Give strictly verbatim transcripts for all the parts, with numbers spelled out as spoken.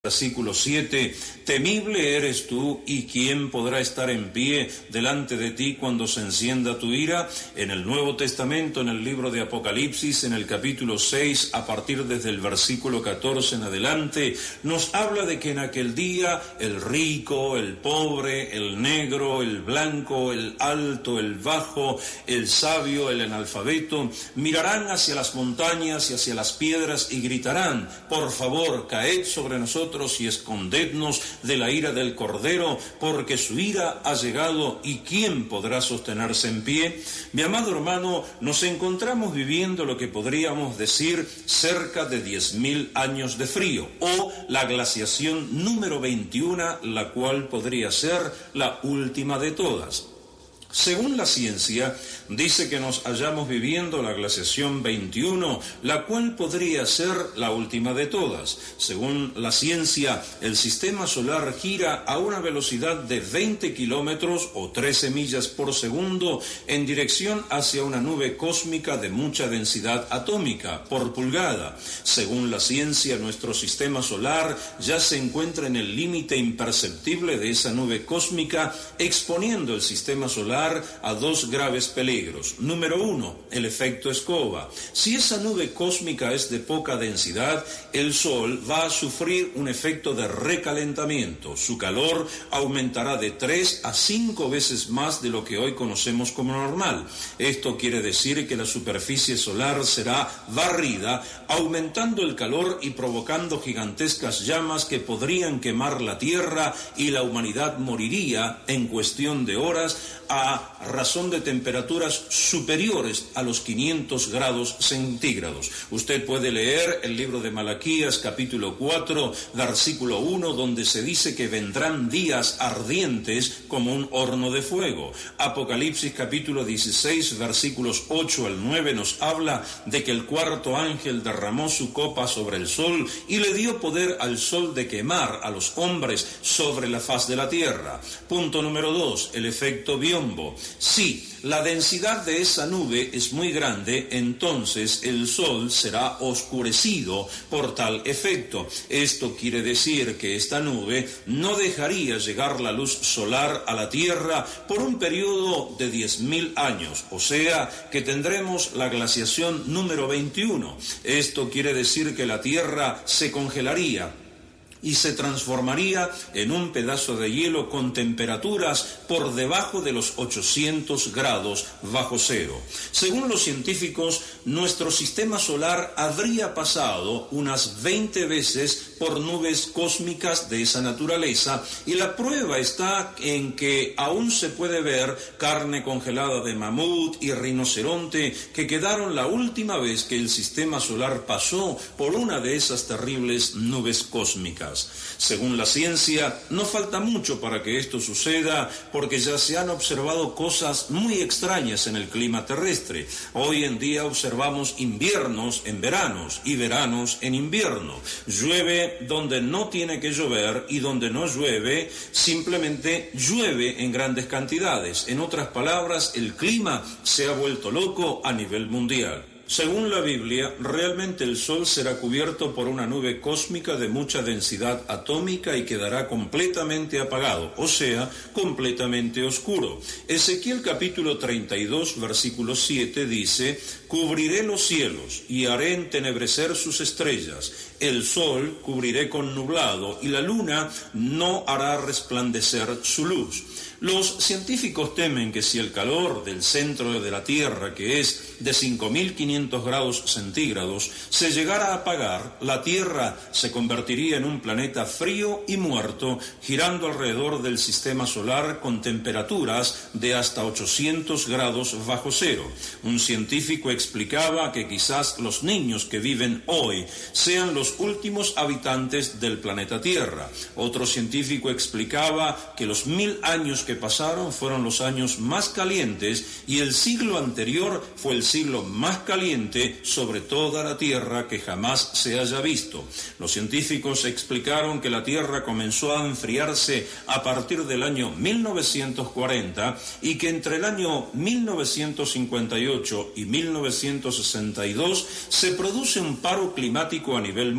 Versículo siete, temible eres tú, ¿y quién podrá estar en pie delante de ti cuando se encienda tu ira? En el Nuevo Testamento, en el libro de Apocalipsis, en el capítulo seis, a partir desde el versículo catorce en adelante, nos habla de que en aquel día el rico, el pobre, el negro, el blanco, el alto, el bajo, el sabio, el analfabeto, mirarán hacia las montañas y hacia las piedras y gritarán, por favor, caed sobre nosotros y escondednos de la ira del Cordero, porque su ira ha llegado, ¿y quién podrá sostenerse en pie? Mi amado hermano, nos encontramos viviendo lo que podríamos decir cerca de diez mil años de frío, o la glaciación número veintiuno, la cual podría ser la última de todas. Según la ciencia, dice que nos hallamos viviendo la glaciación veintiuno, la cual podría ser la última de todas. Según la ciencia, el sistema solar gira a una velocidad de veinte kilómetros o trece millas por segundo en dirección hacia una nube cósmica de mucha densidad atómica por pulgada. Según la ciencia, nuestro sistema solar ya se encuentra en el límite imperceptible de esa nube cósmica, exponiendo el sistema solar a dos graves peligros. Número uno, el efecto escoba. Si esa nube cósmica es de poca densidad, el Sol va a sufrir un efecto de recalentamiento. Su calor aumentará de tres a cinco veces más de lo que hoy conocemos como normal. Esto quiere decir que la superficie solar será barrida, aumentando el calor y provocando gigantescas llamas que podrían quemar la Tierra, y la humanidad moriría en cuestión de horas a razón de temperaturas superiores a los quinientos grados centígrados. Usted puede leer el libro de Malaquías, capítulo cuatro, versículo uno, donde se dice que vendrán días ardientes como un horno de fuego. Apocalipsis, capítulo dieciséis, versículos ocho al nueve, nos habla de que el cuarto ángel derramó su copa sobre el sol y le dio poder al sol de quemar a los hombres sobre la faz de la tierra. Punto número dos, el efecto biombo. Si la densidad de esa nube es muy grande, entonces el sol será oscurecido por tal efecto. Esto quiere decir que esta nube no dejaría llegar la luz solar a la Tierra por un periodo de diez mil años, o sea que tendremos la glaciación número veintiuno. Esto quiere decir que la Tierra se congelaría y se transformaría en un pedazo de hielo con temperaturas por debajo de los ochocientos grados bajo cero. Según los científicos, nuestro sistema solar habría pasado unas veinte veces por nubes cósmicas de esa naturaleza, y la prueba está en que aún se puede ver carne congelada de mamut y rinoceronte que quedaron la última vez que el sistema solar pasó por una de esas terribles nubes cósmicas. Según la ciencia, no falta mucho para que esto suceda, porque ya se han observado cosas muy extrañas en el clima terrestre. Hoy en día observamos inviernos en veranos y veranos en invierno. Llueve donde no tiene que llover, y donde no llueve, simplemente llueve en grandes cantidades. En otras palabras, el clima se ha vuelto loco a nivel mundial. Según la Biblia, realmente el Sol será cubierto por una nube cósmica de mucha densidad atómica y quedará completamente apagado, o sea, completamente oscuro. Ezequiel capítulo treinta y dos, versículo siete dice: cubriré los cielos y haré entenebrecer sus estrellas. El sol cubriré con nublado y la luna no hará resplandecer su luz. Los científicos temen que si el calor del centro de la Tierra, que es de cinco mil quinientos grados centígrados, se llegara a apagar, la Tierra se convertiría en un planeta frío y muerto, girando alrededor del sistema solar con temperaturas de hasta ochocientos grados bajo cero. Un científico explicaba que quizás los niños que viven hoy sean los últimos habitantes del planeta Tierra. Otro científico explicaba que los mil años que pasaron fueron los años más calientes, y el siglo anterior fue el siglo más caliente sobre toda la Tierra que jamás se haya visto. Los científicos explicaron que la Tierra comenzó a enfriarse a partir del año mil novecientos cuarenta, y que entre el año mil novecientos cincuenta y ocho y mil novecientos sesenta y dos se produce un paro climático a nivel mundial.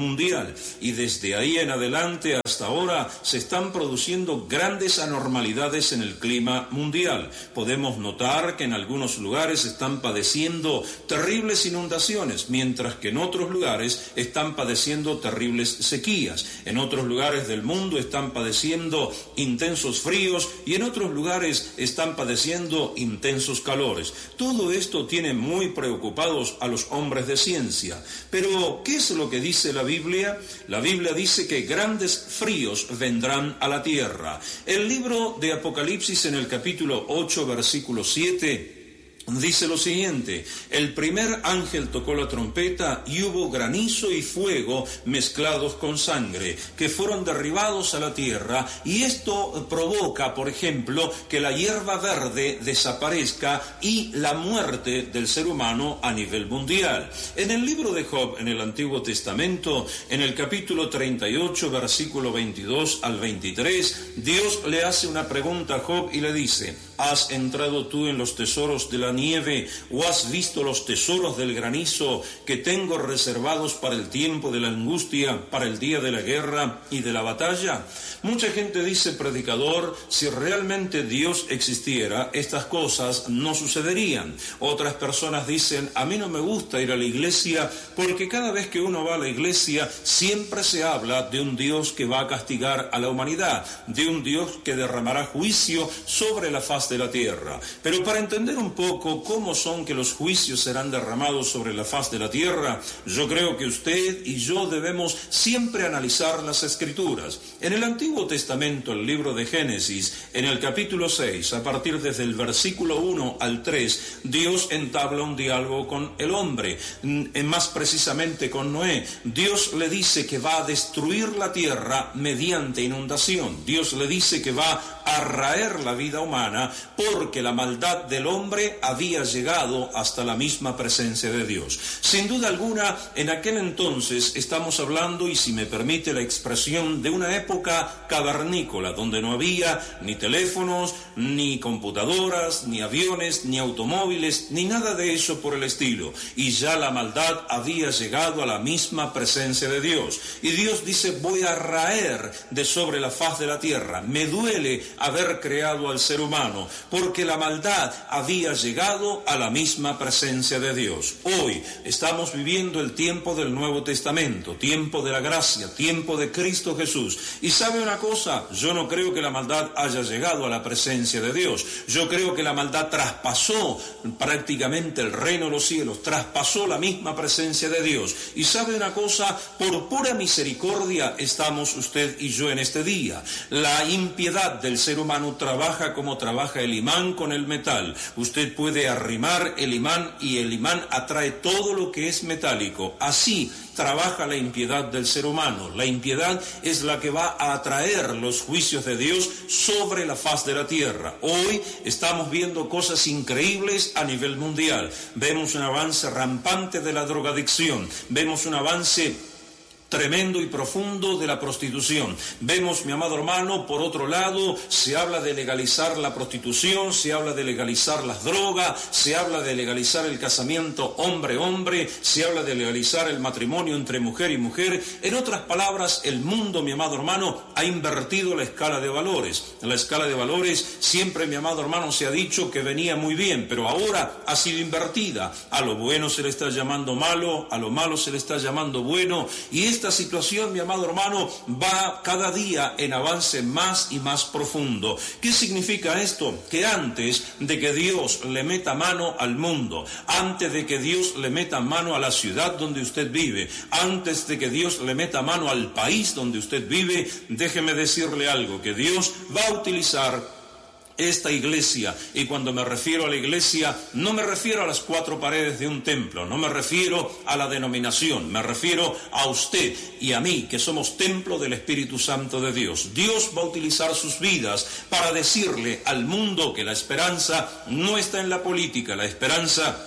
mundial, y desde ahí en adelante hasta ahora se están produciendo grandes anormalidades en el clima mundial. Podemos notar que en algunos lugares están padeciendo terribles inundaciones, mientras que en otros lugares están padeciendo terribles sequías. En otros lugares del mundo están padeciendo intensos fríos y en otros lugares están padeciendo intensos calores. Todo esto tiene muy preocupados a los hombres de ciencia. Pero, ¿qué es lo que dice la Biblia? La Biblia dice que grandes fríos vendrán a la tierra. El libro de Apocalipsis en el capítulo ocho, versículo siete, dice lo siguiente: el primer ángel tocó la trompeta y hubo granizo y fuego mezclados con sangre, que fueron derribados a la tierra, y esto provoca, por ejemplo, que la hierba verde desaparezca y la muerte del ser humano a nivel mundial. En el libro de Job, en el Antiguo Testamento, en el capítulo treinta y ocho, versículo veintidós al veintitrés, Dios le hace una pregunta a Job y le dice: ¿has entrado tú en los tesoros de la nieve, o has visto los tesoros del granizo que tengo reservados para el tiempo de la angustia, para el día de la guerra y de la batalla? Mucha gente dice: predicador, si realmente Dios existiera, estas cosas no sucederían. Otras personas dicen: a mí no me gusta ir a la iglesia porque cada vez que uno va a la iglesia siempre se habla de un Dios que va a castigar a la humanidad, de un Dios que derramará juicio sobre la faz de la tierra. Pero para entender un poco cómo son que los juicios serán derramados sobre la faz de la tierra, yo creo que usted y yo debemos siempre analizar las Escrituras. En el Antiguo Testamento, el libro de Génesis, en el capítulo seis, a partir desde el versículo uno al tres, Dios entabla un diálogo con el hombre, más precisamente con Noé. Dios le dice que va a destruir la tierra mediante inundación. Dios le dice que va a raer la vida humana porque la maldad del hombre había llegado hasta la misma presencia de Dios. Sin duda alguna, en aquel entonces estamos hablando, y si me permite la expresión, de una época cavernícola, donde no había ni teléfonos, ni computadoras, ni aviones, ni automóviles, ni nada de eso por el estilo. Y ya la maldad había llegado a la misma presencia de Dios. Y Dios dice: voy a raer de sobre la faz de la tierra. Me duele haber creado al ser humano, porque la maldad había llegado a la misma presencia de Dios. Hoy estamos viviendo el tiempo del Nuevo Testamento, tiempo de la gracia, tiempo de Cristo Jesús. Y ¿sabe una cosa? Yo no creo que la maldad haya llegado a la presencia de Dios. Yo creo que la maldad traspasó prácticamente el reino de los cielos, traspasó la misma presencia de Dios. Y ¿sabe una cosa? Por pura misericordia estamos usted y yo en este día. La impiedad del ser humano trabaja como trabaja el imán con el metal. Usted puede arrimar el imán y el imán atrae todo lo que es metálico. Así trabaja la impiedad del ser humano. La impiedad es la que va a atraer los juicios de Dios sobre la faz de la tierra. Hoy estamos viendo cosas increíbles a nivel mundial. Vemos un avance rampante de la drogadicción. Vemos un avance tremendo y profundo de la prostitución. Vemos, mi amado hermano, por otro lado, se habla de legalizar la prostitución, se habla de legalizar las drogas, se habla de legalizar el casamiento hombre-hombre, se habla de legalizar el matrimonio entre mujer y mujer. En otras palabras, el mundo, mi amado hermano, ha invertido la escala de valores. La escala de valores siempre, mi amado hermano, se ha dicho que venía muy bien, pero ahora ha sido invertida. A lo bueno se le está llamando malo, a lo malo se le está llamando bueno, y esta situación, mi amado hermano, va cada día en avance más y más profundo. ¿Qué significa esto? Que antes de que Dios le meta mano al mundo, antes de que Dios le meta mano a la ciudad donde usted vive, antes de que Dios le meta mano al país donde usted vive, déjeme decirle algo, que Dios va a utilizar esta iglesia. Y cuando me refiero a la iglesia, no me refiero a las cuatro paredes de un templo, no me refiero a la denominación, me refiero a usted y a mí, que somos templo del Espíritu Santo de Dios. Dios va a utilizar sus vidas para decirle al mundo que la esperanza no está en la política, la esperanza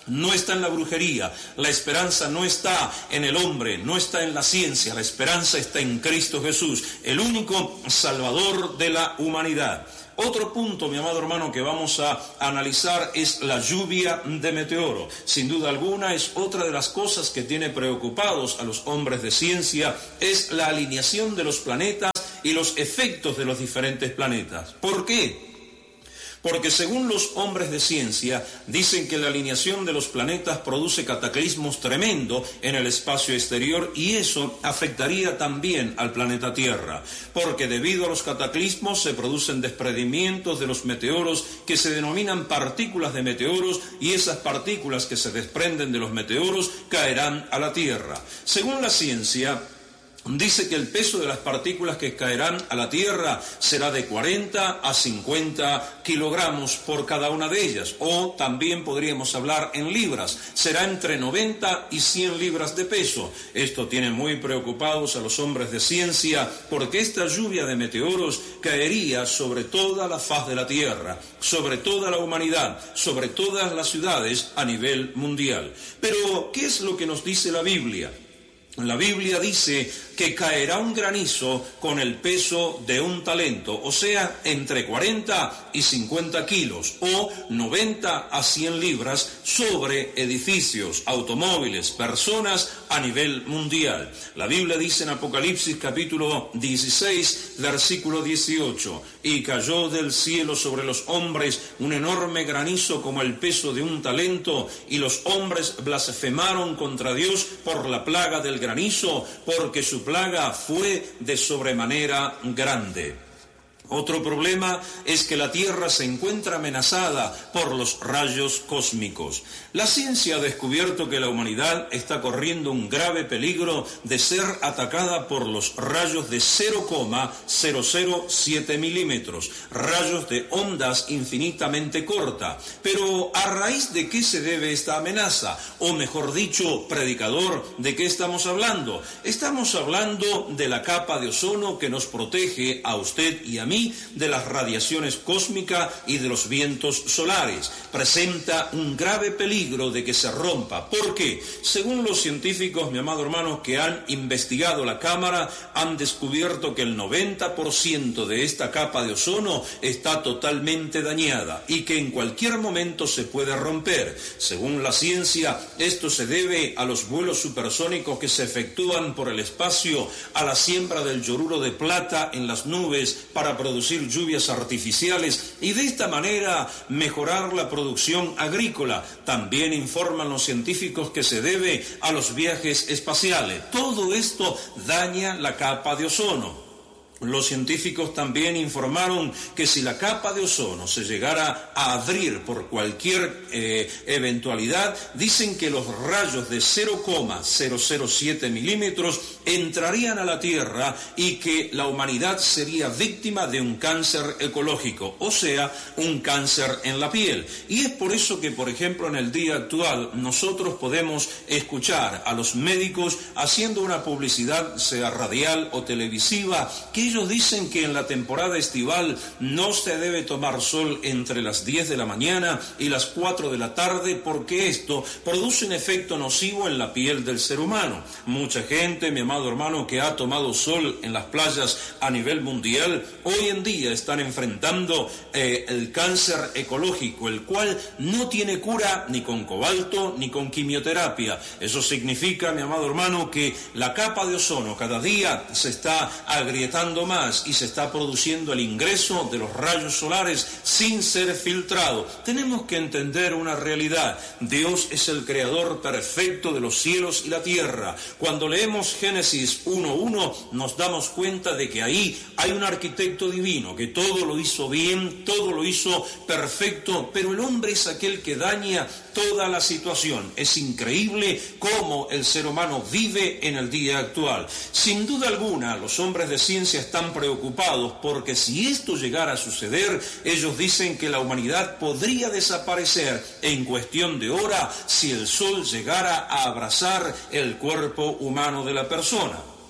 no está en la brujería, la esperanza no está en el hombre, no está en la ciencia, la esperanza está en Cristo Jesús, el único Salvador de la humanidad. Otro punto, mi amado hermano, que vamos a analizar es la lluvia de meteoro. Sin duda alguna es otra de las cosas que tiene preocupados a los hombres de ciencia, es la alineación de los planetas y los efectos de los diferentes planetas. ¿Por qué? Porque según los hombres de ciencia, dicen que la alineación de los planetas produce cataclismos tremendos en el espacio exterior y eso afectaría también al planeta Tierra, porque debido a los cataclismos se producen desprendimientos de los meteoros que se denominan partículas de meteoros y esas partículas que se desprenden de los meteoros caerán a la Tierra. Según la ciencia, dice que el peso de las partículas que caerán a la Tierra será de cuarenta a cincuenta kilogramos por cada una de ellas, o también podríamos hablar en libras, será entre noventa y cien libras de peso. Esto tiene muy preocupados a los hombres de ciencia porque esta lluvia de meteoros caería sobre toda la faz de la Tierra, sobre toda la humanidad, sobre todas las ciudades a nivel mundial. Pero, ¿qué es lo que nos dice la Biblia? La Biblia dice que caerá un granizo con el peso de un talento, o sea, entre cuarenta y cincuenta kilos, o noventa a cien libras sobre edificios, automóviles, personas a nivel mundial. La Biblia dice en Apocalipsis capítulo dieciséis, versículo dieciocho, y cayó del cielo sobre los hombres un enorme granizo como el peso de un talento, y los hombres blasfemaron contra Dios por la plaga del granizo, porque su plaga fue de sobremanera grande. Otro problema es que la Tierra se encuentra amenazada por los rayos cósmicos. La ciencia ha descubierto que la humanidad está corriendo un grave peligro de ser atacada por los rayos de cero coma cero cero siete milímetros, rayos de ondas infinitamente cortas. Pero ¿a raíz de qué se debe esta amenaza? O mejor dicho, predicador, ¿de qué estamos hablando? Estamos hablando de la capa de ozono que nos protege a usted y a mí de las radiaciones cósmicas y de los vientos solares. Presenta un grave peligro de que se rompa. ¿Por qué? Según los científicos, mi amado hermano, que han investigado la cámara, han descubierto que el noventa por ciento de esta capa de ozono está totalmente dañada y que en cualquier momento se puede romper. Según la ciencia, esto se debe a los vuelos supersónicos que se efectúan por el espacio, a la siembra del yoruro de plata en las nubes para producir lluvias artificiales y de esta manera mejorar la producción agrícola. También informan los científicos que se debe a los viajes espaciales. Todo esto daña la capa de ozono. Los científicos también informaron que si la capa de ozono se llegara a abrir por cualquier eh, eventualidad, dicen que los rayos de cero coma cero cero siete milímetros entrarían a la Tierra y que la humanidad sería víctima de un cáncer ecológico, o sea, un cáncer en la piel. Y es por eso que, por ejemplo, en el día actual nosotros podemos escuchar a los médicos haciendo una publicidad, sea radial o televisiva, que ellos dicen que en la temporada estival no se debe tomar sol entre las diez de la mañana y las cuatro de la tarde porque esto produce un efecto nocivo en la piel del ser humano. Mucha gente, mi amado hermano, que ha tomado sol en las playas a nivel mundial, hoy en día están enfrentando eh, el cáncer ecológico, el cual no tiene cura ni con cobalto ni con quimioterapia. Eso significa, mi amado hermano, que la capa de ozono cada día se está agrietando más y se está produciendo el ingreso de los rayos solares sin ser filtrado. Tenemos que entender una realidad. Dios es el creador perfecto de los cielos y la tierra. Cuando leemos Génesis uno uno nos damos cuenta de que ahí hay un arquitecto divino, que todo lo hizo bien, todo lo hizo perfecto, pero el hombre es aquel que daña toda la situación. Es increíble cómo el ser humano vive en el día actual. Sin duda alguna, los hombres de ciencia están preocupados porque si esto llegara a suceder, ellos dicen que la humanidad podría desaparecer en cuestión de hora si el sol llegara a abrazar el cuerpo humano de la persona.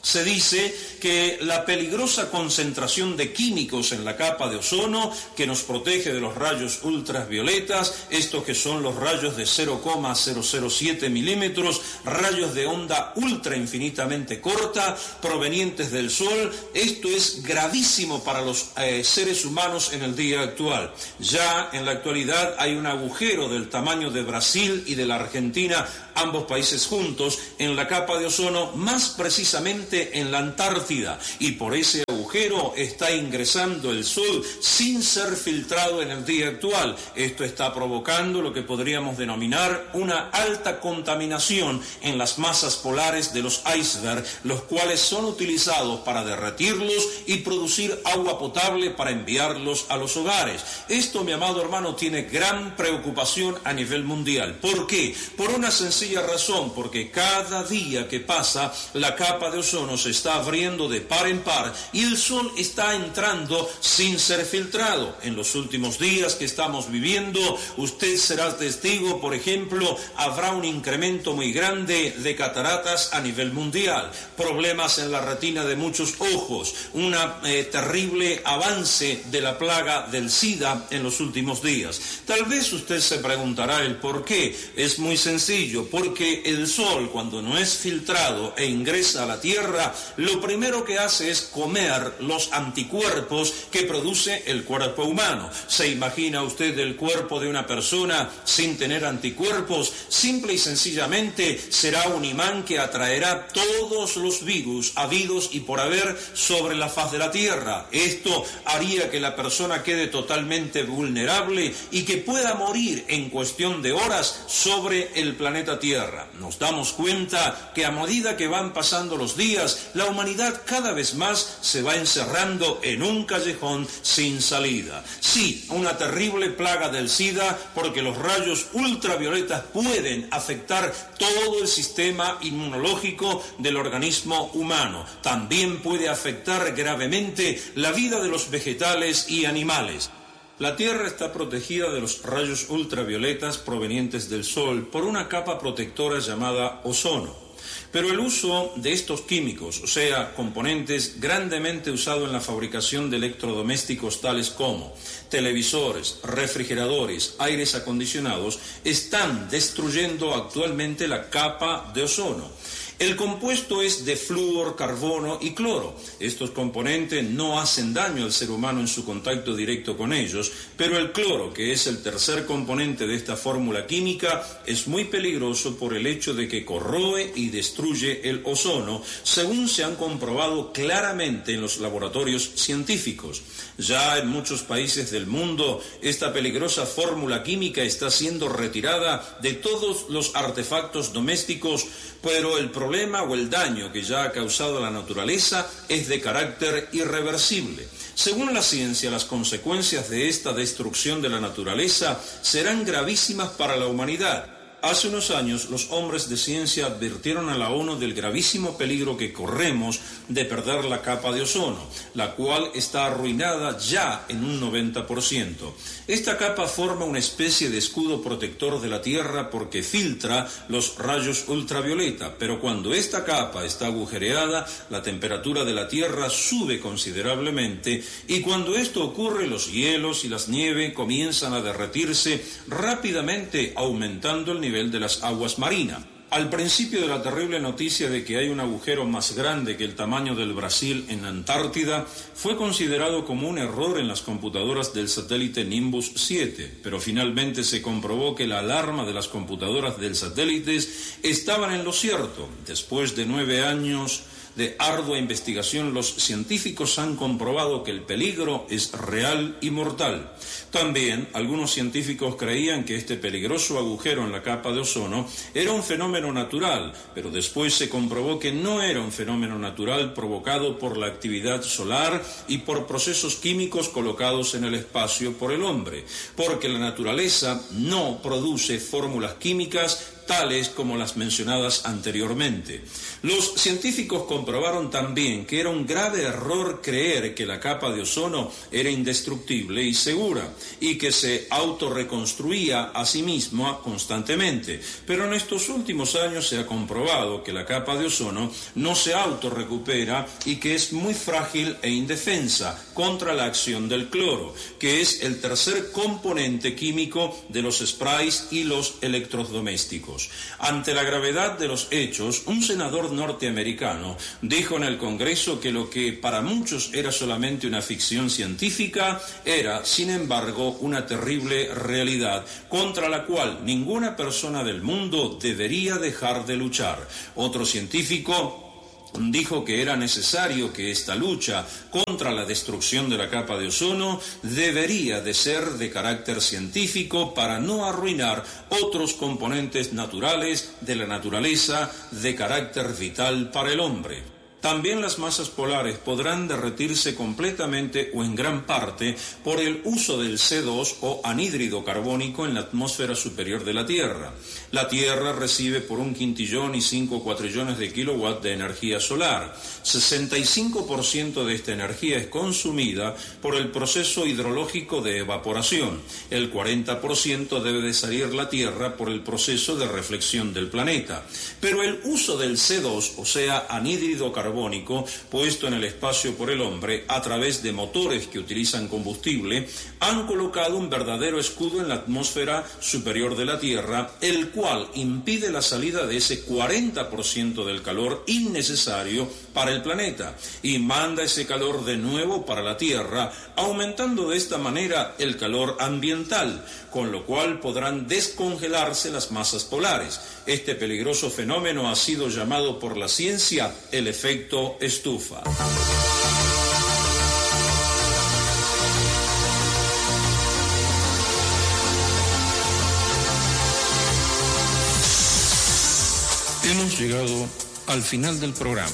Se dice que la peligrosa concentración de químicos en la capa de ozono que nos protege de los rayos ultravioletas, estos que son los rayos de cero coma cero cero siete milímetros, rayos de onda ultra infinitamente corta, provenientes del Sol, esto es gravísimo para los eh, seres humanos en el día actual. Ya en la actualidad hay un agujero del tamaño de Brasil y de la Argentina, ambos países juntos, en la capa de ozono, más precisamente en la Antártida, y por ese agujero está ingresando el Sol sin ser filtrado en el día actual. Esto está provocando lo que podríamos denominar una alta contaminación en las masas polares de los icebergs, los cuales son utilizados para derretirlos y producir agua potable para enviarlos a los hogares. Esto, mi amado hermano, tiene gran preocupación a nivel mundial. ¿Por qué? Por una sencilla razón, porque cada día que pasa la capa de ozono se está abriendo de par en par y el Sol está entrando sin ser filtrado. En los últimos días que estamos viviendo, usted será testigo, por ejemplo, habrá un incremento muy grande de cataratas a nivel mundial, problemas en la retina de muchos ojos, un eh, terrible avance de la plaga del SIDA en los últimos días. Tal vez usted se preguntará el por qué. Es muy sencillo, porque el Sol, cuando no es filtrado e ingresa a la Tierra, lo primero que hace es comer los anticuerpos que produce el cuerpo humano. ¿Se imagina usted el cuerpo de una persona sin tener anticuerpos? Simple y sencillamente será un imán que atraerá todos los virus habidos y por haber sobre la faz de la Tierra. Esto haría que la persona quede totalmente vulnerable y que pueda morir en cuestión de horas sobre el planeta Tierra. Nos damos cuenta que a medida que van pasando los días, la humanidad cada vez más se va encerrando en un callejón sin salida. Sí, una terrible plaga del SIDA, porque los rayos ultravioletas pueden afectar todo el sistema inmunológico del organismo humano. También puede afectar gravemente la vida de los vegetales y animales. La Tierra está protegida de los rayos ultravioletas provenientes del Sol por una capa protectora llamada ozono. Pero el uso de estos químicos, o sea, componentes grandemente usados en la fabricación de electrodomésticos tales como televisores, refrigeradores, aires acondicionados, están destruyendo actualmente la capa de ozono. El compuesto es de flúor, carbono y cloro. Estos componentes no hacen daño al ser humano en su contacto directo con ellos, pero el cloro, que es el tercer componente de esta fórmula química, es muy peligroso por el hecho de que corroe y destruye el ozono, según se han comprobado claramente en los laboratorios científicos. Ya en muchos países del mundo, esta peligrosa fórmula química está siendo retirada de todos los artefactos domésticos, pero el problema o el daño que ya ha causado a la naturaleza es de carácter irreversible. Según la ciencia, las consecuencias de esta destrucción de la naturaleza serán gravísimas para la humanidad. Hace unos años, los hombres de ciencia advirtieron a la ONU del gravísimo peligro que corremos de perder la capa de ozono, la cual está arruinada ya en un noventa por ciento. Esta capa forma una especie de escudo protector de la Tierra porque filtra los rayos ultravioleta, pero cuando esta capa está agujereada, la temperatura de la Tierra sube considerablemente y cuando esto ocurre, los hielos y las nieves comienzan a derretirse rápidamente, aumentando el nivel de las aguas marinas. Al principio de la terrible noticia de que hay un agujero más grande que el tamaño del Brasil en la Antártida, fue considerado como un error en las computadoras del satélite Nimbus siete, pero finalmente se comprobó que la alarma de las computadoras del satélite estaban en lo cierto. Después de nueve años de ardua investigación, los científicos han comprobado que el peligro es real y mortal. También algunos científicos creían que este peligroso agujero en la capa de ozono era un fenómeno natural, pero después se comprobó que no era un fenómeno natural provocado por la actividad solar y por procesos químicos colocados en el espacio por el hombre, porque la naturaleza no produce fórmulas químicas tales como las mencionadas anteriormente. Los científicos comprobaron también que era un grave error creer que la capa de ozono era indestructible y segura, y que se autorreconstruía a sí misma constantemente. Pero en estos últimos años se ha comprobado que la capa de ozono no se autorrecupera y que es muy frágil e indefensa contra la acción del cloro, que es el tercer componente químico de los sprays y los electrodomésticos. Ante la gravedad de los hechos, un senador norteamericano dijo en el Congreso que lo que para muchos era solamente una ficción científica era, sin embargo, una terrible realidad contra la cual ninguna persona del mundo debería dejar de luchar. Otro científico dijo que era necesario que esta lucha contra la destrucción de la capa de ozono debería de ser de carácter científico para no arruinar otros componentes naturales de la naturaleza de carácter vital para el hombre. También las masas polares podrán derretirse completamente o en gran parte por el uso del C dos o anhídrido carbónico en la atmósfera superior de la Tierra. La Tierra recibe por un quintillón y cinco cuatrillones de kilowatts de energía solar. sesenta y cinco por ciento de esta energía es consumida por el proceso hidrológico de evaporación. El cuarenta por ciento debe de salir la Tierra por el proceso de reflexión del planeta. Pero el uso del C dos, o sea, anhídrido carbónico, puesto en el espacio por el hombre a través de motores que utilizan combustible, han colocado un verdadero escudo en la atmósfera superior de la Tierra, el cual impide la salida de ese cuarenta por ciento del calor innecesario para el planeta y manda ese calor de nuevo para la Tierra, aumentando de esta manera el calor ambiental, con lo cual podrán descongelarse las masas polares. Este peligroso fenómeno ha sido llamado por la ciencia el efecto estufa. Hemos llegado al final del programa.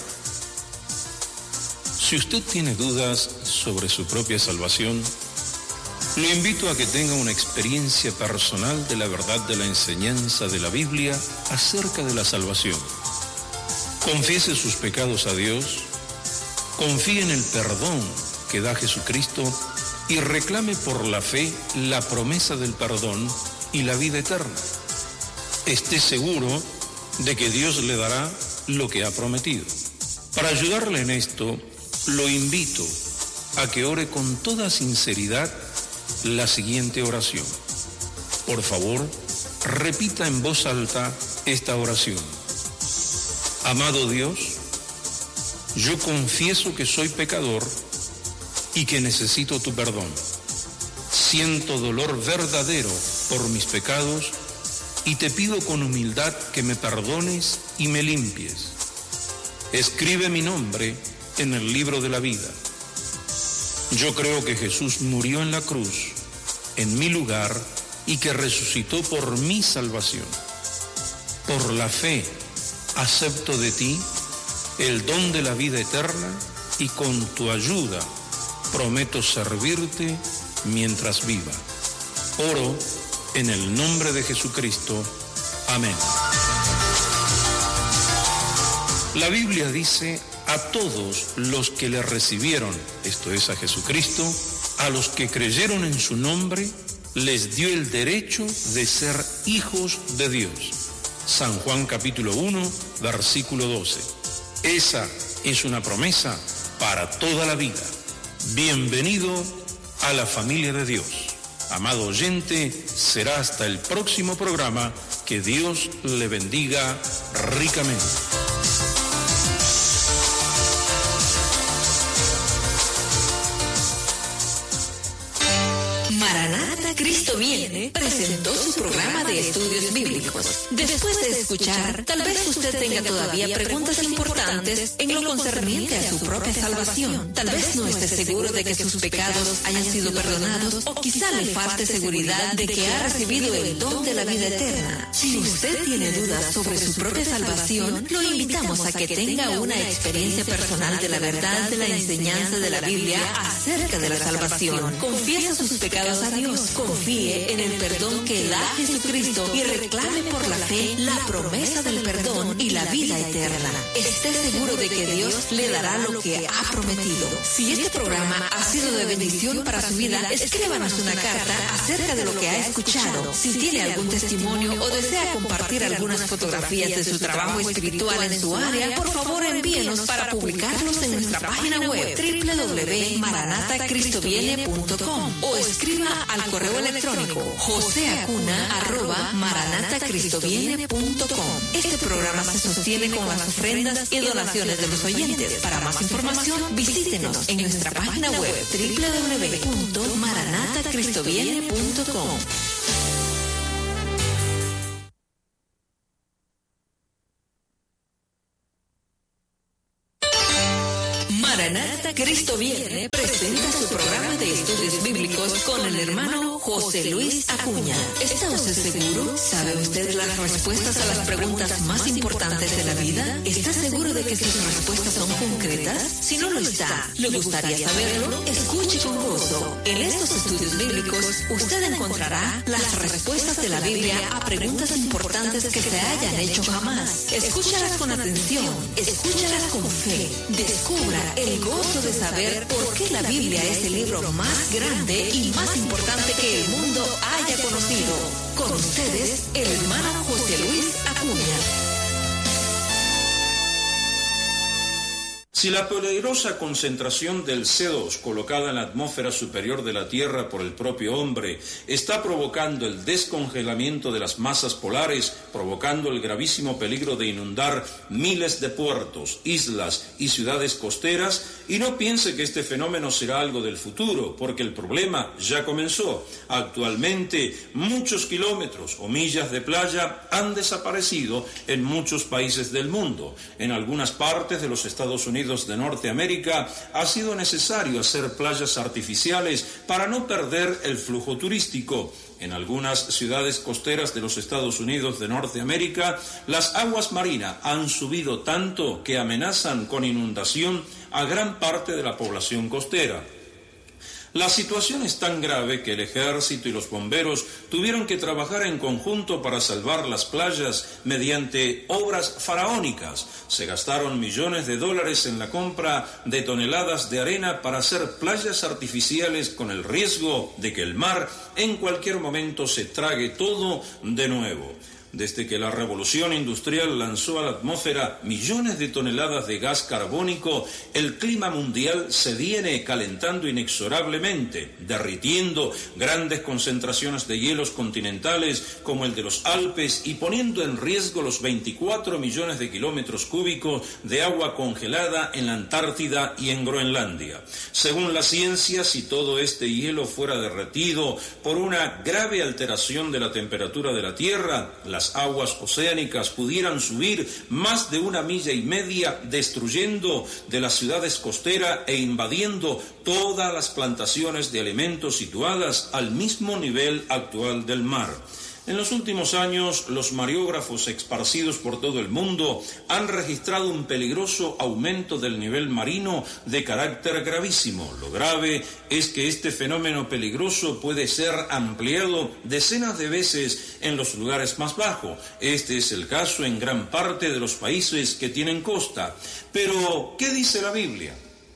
Si usted tiene dudas sobre su propia salvación, lo invito a que tenga una experiencia personal de la verdad de la enseñanza de la Biblia acerca de la salvación. Confiese sus pecados a Dios, confíe en el perdón que da Jesucristo y reclame por la fe la promesa del perdón y la vida eterna. Esté seguro de que Dios le dará lo que ha prometido. Para ayudarle en esto, lo invito a que ore con toda sinceridad la siguiente oración. Por favor, repita en voz alta esta oración. Amado Dios, yo confieso que soy pecador y que necesito tu perdón. Siento dolor verdadero por mis pecados y te pido con humildad que me perdones y me limpies. Escribe mi nombre en el libro de la vida. Yo creo que Jesús murió en la cruz, en mi lugar, y que resucitó por mi salvación. Por la fe, acepto de ti el don de la vida eterna y con tu ayuda prometo servirte mientras viva. Oro en el nombre de Jesucristo. Amén. La Biblia dice: a todos los que le recibieron, esto es a Jesucristo, a los que creyeron en su nombre, les dio el derecho de ser hijos de Dios. San Juan capítulo uno, versículo doce. Esa es una promesa para toda la vida. Bienvenido a la familia de Dios. Amado oyente, será hasta el próximo programa. Que Dios le bendiga ricamente. Maranata, Cristo viene, presentó su programa de estudios bíblicos. Después de escuchar, tal vez usted tenga todavía preguntas importantes en lo concerniente a su propia salvación. Tal vez no esté seguro de que sus pecados hayan sido perdonados, o quizá le falte seguridad de que ha recibido el don de la vida eterna. Si usted tiene dudas sobre su propia salvación, lo invitamos a que tenga una experiencia personal de la verdad de la enseñanza de la Biblia acerca de la salvación. Confiesa sus pecados a Dios, Confíe en el perdón que da Jesucristo y reclame por la fe la promesa del perdón y la vida eterna. Esté seguro de que Dios le dará lo que ha prometido. Si este programa ha sido de bendición para su vida, escríbanos una carta acerca de lo que ha escuchado. Si tiene algún testimonio o desea compartir algunas fotografías de su trabajo espiritual en su área, por favor envíenos para publicarlos en nuestra página web doble u doble u doble u punto maranata cristo viene punto com o escriba al correo electrónico joseacuna arroba maranata cristo viene punto com. Este programa se sostiene con las ofrendas y donaciones de los oyentes. Para más información, visítenos en nuestra página web doble u doble u doble u punto maranata cristo viene punto com. Maranata Cristo Viene presenta su programa de estudios bíblicos con el hermano José Luis Acuña. ¿Está usted seguro? ¿Sabe usted las respuestas a las preguntas más importantes de la vida? ¿Está seguro de que sus respuestas son concretas? Si no lo está, ¿le gustaría saberlo? Escuche con gozo. En estos estudios bíblicos, usted encontrará las respuestas de la Biblia a preguntas importantes que se hayan hecho jamás. Escúchalas con atención, escúchalas con fe. Descubra el gozo de saber por qué la Biblia es el libro más grande y más importante que el mundo haya conocido. Con ustedes, el hermano José Luis Acuña. Si la peligrosa concentración del C O dos colocada en la atmósfera superior de la Tierra por el propio hombre está provocando el descongelamiento de las masas polares, provocando el gravísimo peligro de inundar miles de puertos, islas y ciudades costeras, y no piense que este fenómeno será algo del futuro, porque el problema ya comenzó. Actualmente, muchos kilómetros o millas de playa han desaparecido en muchos países del mundo. En algunas partes de los Estados Unidos de Norteamérica ha sido necesario hacer playas artificiales para no perder el flujo turístico. En algunas ciudades costeras de los Estados Unidos de Norteamérica, las aguas marinas han subido tanto que amenazan con inundación a gran parte de la población costera. La situación es tan grave que el ejército y los bomberos tuvieron que trabajar en conjunto para salvar las playas mediante obras faraónicas. Se gastaron millones de dólares en la compra de toneladas de arena para hacer playas artificiales con el riesgo de que el mar en cualquier momento se trague todo de nuevo. Desde que la revolución industrial lanzó a la atmósfera millones de toneladas de gas carbónico, el clima mundial se viene calentando inexorablemente, derritiendo grandes concentraciones de hielos continentales como el de los Alpes y poniendo en riesgo los veinticuatro millones de kilómetros cúbicos de agua congelada en la Antártida y en Groenlandia. Según la ciencia, si todo este hielo fuera derretido por una grave alteración de la temperatura de la Tierra, la Las aguas oceánicas pudieran subir más de una milla y media, destruyendo de las ciudades costeras e invadiendo todas las plantaciones de alimentos situadas al mismo nivel actual del mar. En los últimos años, los mareógrafos esparcidos por todo el mundo han registrado un peligroso aumento del nivel marino de carácter gravísimo. Lo grave es que este fenómeno peligroso puede ser ampliado decenas de veces en los lugares más bajos. Este es el caso en gran parte de los países que tienen costa. Pero, ¿qué dice la Biblia?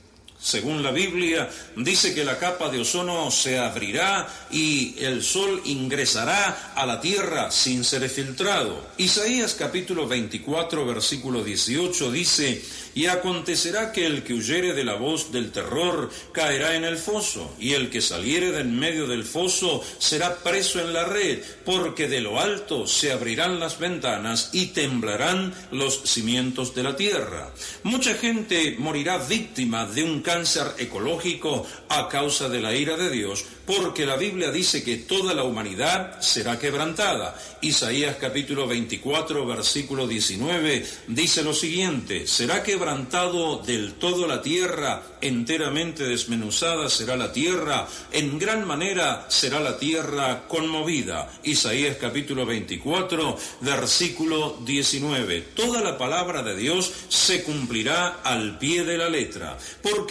Según la Biblia, dice que la capa de ozono se abrirá y el sol ingresará a la tierra sin ser filtrado. Isaías capítulo veinticuatro, versículo dieciocho dice: y acontecerá que el que huyere de la voz del terror caerá en el foso, y el que saliere de en medio del foso será preso en la red, porque de lo alto se abrirán las ventanas y temblarán los cimientos de la tierra. Mucha gente morirá víctima de un cáncer ecológico a causa de la ira de Dios, porque la Biblia dice que toda la humanidad será quebrantada. Isaías capítulo veinticuatro, versículo diecinueve dice lo siguiente: será quebrantado del todo la tierra, enteramente desmenuzada será la tierra, en gran manera será la tierra conmovida. Isaías capítulo veinticuatro, versículo diecinueve. Toda la palabra de Dios se cumplirá al pie de la letra, porque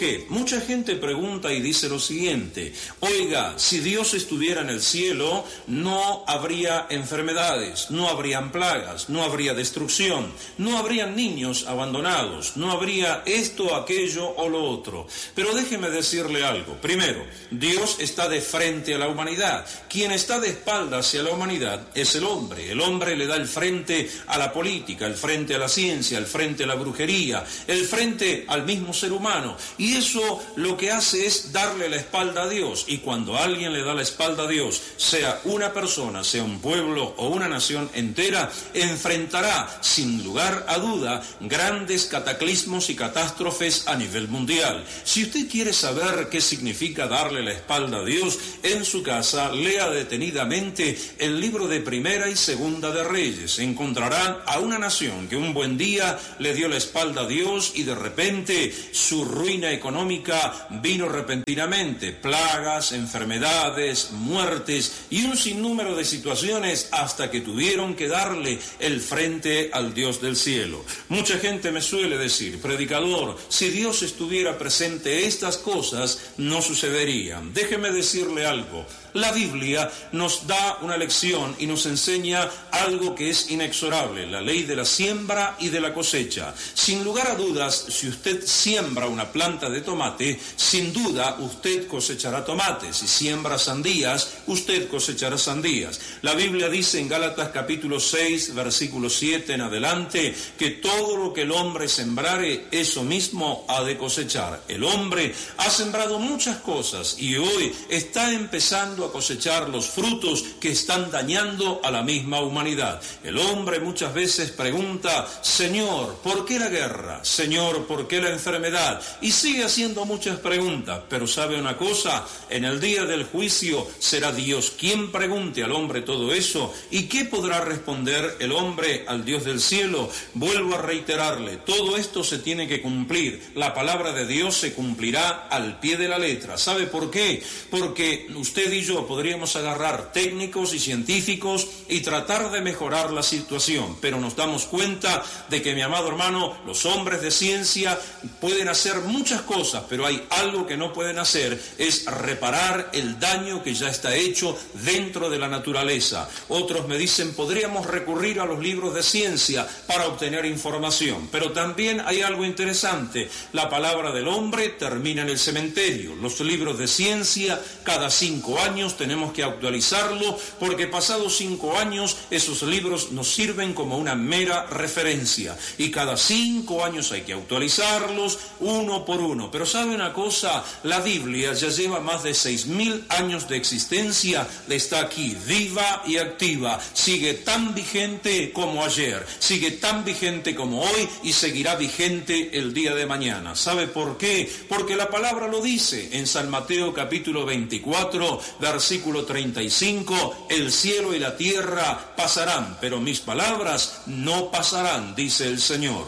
qué? Mucha gente pregunta y dice lo siguiente: oiga, si Dios estuviera en el cielo, no habría enfermedades, no habrían plagas, no habría destrucción, no habrían niños abandonados, no habría esto, aquello o lo otro. Pero déjeme decirle algo. Primero, Dios está de frente a la humanidad. Quien está de espaldas hacia la humanidad es el hombre. El hombre le da el frente a la política, el frente a la ciencia, el frente a la brujería, el frente al mismo ser humano. Y eso lo que hace es darle la espalda a Dios. Y cuando alguien le da la espalda a Dios, sea una persona, sea un pueblo o una nación entera, enfrentará sin lugar a duda grandes cataclismos y catástrofes a nivel mundial. Si usted quiere saber qué significa darle la espalda a Dios, en su casa lea detenidamente el libro de Primera y Segunda de Reyes. Encontrará a una nación que un buen día le dio la espalda a Dios y de repente su ruina económica vino repentinamente. Plagas, enfermedades, muertes y un sinnúmero de situaciones hasta que tuvieron que darle el frente al Dios del cielo. Mucha gente me suele decir: predicador, si Dios estuviera presente, estas cosas no sucederían. Déjeme decirle algo. La Biblia nos da una lección y nos enseña algo que es inexorable: la ley de la siembra y de la cosecha. Sin lugar a dudas, si usted siembra una planta de tomate, sin duda usted cosechará tomates. Si siembra sandías, usted cosechará sandías. La Biblia dice en Gálatas capítulo seis, versículo siete en adelante, que todo lo que el hombre sembrare, eso mismo ha de cosechar. El hombre ha sembrado muchas cosas y hoy está empezando a cosechar los frutos que están dañando a la misma humanidad. El hombre muchas veces pregunta: Señor, ¿por qué la guerra? Señor, ¿por qué la enfermedad? Y sigue haciendo muchas preguntas, pero ¿sabe una cosa? En el día del juicio será Dios quien pregunte al hombre todo eso. ¿Y qué podrá responder el hombre al Dios del cielo? Vuelvo a reiterarle, todo esto se tiene que cumplir. La palabra de Dios se cumplirá al pie de la letra. ¿Sabe por qué? Porque usted y yo podríamos agarrar técnicos y científicos y tratar de mejorar la situación, pero nos damos cuenta de que, mi amado hermano, los hombres de ciencia pueden hacer muchas cosas, pero hay algo que no pueden hacer: es reparar el daño que ya está hecho dentro de la naturaleza. Otros me dicen: podríamos recurrir a los libros de ciencia para obtener información, pero también hay algo interesante: la palabra del hombre termina en el cementerio. Los libros de ciencia cada cinco años tenemos que actualizarlo, porque pasados cinco años esos libros nos sirven como una mera referencia y cada cinco años hay que actualizarlos uno por uno. Pero ¿sabe una cosa? La Biblia ya lleva más de seis mil años de existencia, está aquí viva y activa, sigue tan vigente como ayer, sigue tan vigente como hoy y seguirá vigente el día de mañana. ¿Sabe por qué? Porque la palabra lo dice en San Mateo capítulo veinticuatro, versículo treinta y cinco: el cielo y la tierra pasarán, pero mis palabras no pasarán, dice el Señor.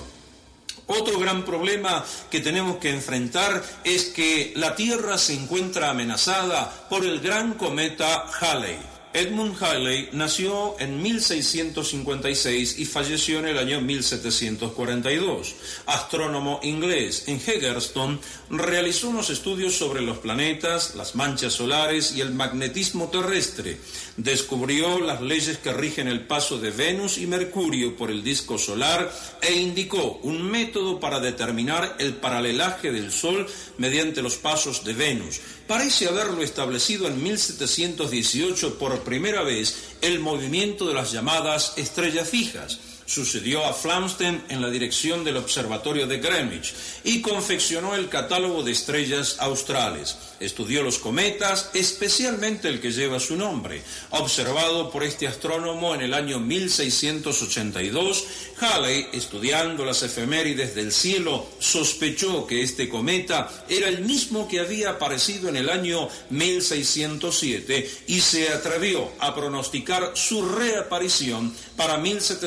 Otro gran problema que tenemos que enfrentar es que la Tierra se encuentra amenazada por el gran cometa Halley. Edmund Halley nació en mil seiscientos cincuenta y seis y falleció en el año mil setecientos cuarenta y dos. Astrónomo inglés, en Egerton realizó unos estudios sobre los planetas, las manchas solares y el magnetismo terrestre. Descubrió las leyes que rigen el paso de Venus y Mercurio por el disco solar e indicó un método para determinar el paralelaje del Sol mediante los pasos de Venus. Parece haberlo establecido en mil setecientos dieciocho por primera vez el movimiento de las llamadas estrellas fijas. Sucedió a Flamsteed en la dirección del Observatorio de Greenwich y confeccionó el catálogo de estrellas australes. Estudió los cometas, especialmente el que lleva su nombre. Observado por este astrónomo en el año mil seiscientos ochenta y dos, Halley, estudiando las efemérides del cielo, sospechó que este cometa era el mismo que había aparecido en el año mil seiscientos siete y se atrevió a pronosticar su reaparición para mil setecientos